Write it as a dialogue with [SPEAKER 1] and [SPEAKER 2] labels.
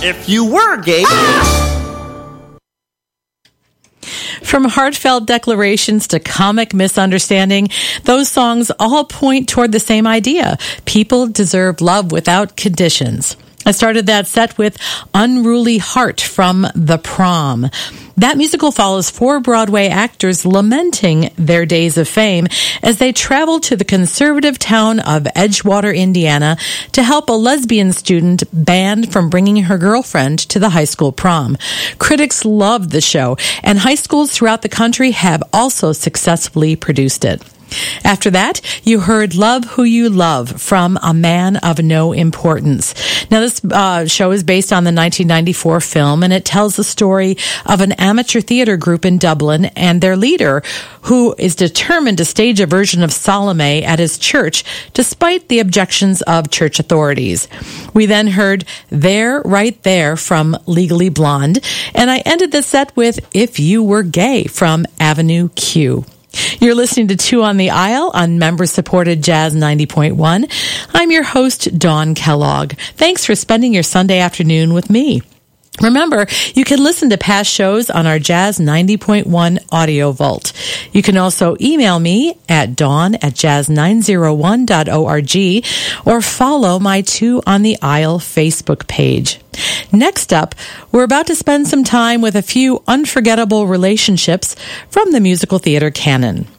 [SPEAKER 1] If You Were Gay.
[SPEAKER 2] From heartfelt declarations to comic misunderstanding, those songs all point toward the same idea. People deserve love without conditions. I started that set with Unruly Heart from The Prom. That musical follows 4 Broadway actors lamenting their days of fame as they travel to the conservative town of Edgewater, Indiana, to help a lesbian student banned from bringing her girlfriend to the high school prom. Critics loved the show, and high schools throughout the country have also successfully produced it. After that, you heard Love Who You Love from A Man of No Importance. Now, this show is based on the 1994 film, and it tells the story of an amateur theater group in Dublin and their leader, who is determined to stage a version of Salome at his church, despite the objections of church authorities. We then heard There, Right There from Legally Blonde, and I ended the set with If You Were Gay from Avenue Q. You're listening to Two on the Aisle on member-supported Jazz 90.1. I'm your host, Dawn Kellogg. Thanks for spending your Sunday afternoon with me. Remember, you can listen to past shows on our Jazz 90.1 audio vault. You can also email me at dawn@jazz901.org or follow my Two on the Aisle Facebook page. Next up, we're about to spend some time with a few unforgettable relationships from the musical theater canon.